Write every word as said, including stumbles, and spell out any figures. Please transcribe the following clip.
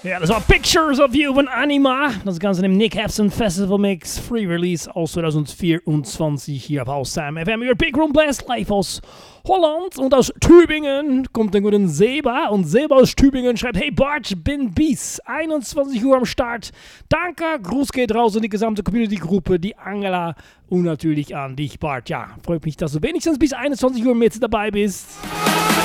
Ja, das war Pictures of You von Anima. Das Ganze im Nick Hepson Festival Mix Free Release aus zwanzig vierundzwanzig hier auf Haus Sam F M. Über Big Room Blast live aus Holland und aus Tübingen kommt ein guter Seba. Und Seba aus Tübingen schreibt: Hey Bart, bin Bies. einundzwanzig Uhr am Start. Danke, Gruß geht raus an die gesamte Community-Gruppe, die Angela und natürlich an dich, Bart. Ja, freut mich, dass du wenigstens bis einundzwanzig Uhr mit dabei bist.